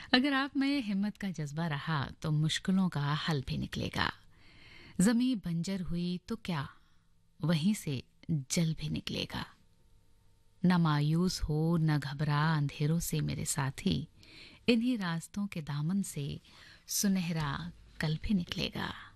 अगर आप में हिम्मत का जज्बा रहा तो मुश्किलों का हल भी निकलेगा। जमीन बंजर हुई तो क्या, वहीं से जल भी निकलेगा। न मायूस हो न घबरा अंधेरों से मेरे साथी, इन्हीं रास्तों के दामन से सुनहरा कल भी निकलेगा।